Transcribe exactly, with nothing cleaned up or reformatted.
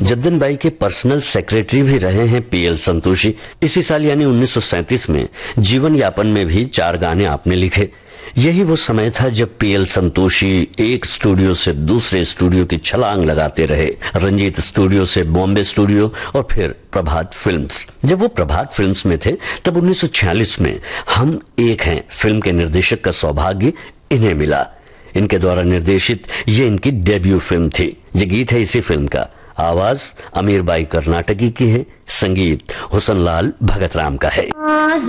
Jaddan by के personal secretary भी रहे हैं पीएल संतोषी। इसी साल यानी उन्नीस सौ सैंतीस में जीवन यापन में भी चार गाने आपने लिखे। यही वो समय था जब पीएल संतोषी एक स्टूडियो से दूसरे स्टूडियो की छलांग लगाते रहे। रंजीत स्टूडियो से बॉम्बे स्टूडियो और फिर प्रभात फिल्म्स। जब वो प्रभात फिल्म्स में थे तब उन्नीस सौ छियालीस में हम एक हैं फिल्म के निर्देशक का सौभाग्य इन्हें मिला। इनके द्वारा निर्देशित ये इनकी डेब्यू फिल्म थी। ये गीत है इसी फिल्म का। आवाज अमीर बाई कर्नाटकी की है, संगीत हुसन लाल भगत राम का है।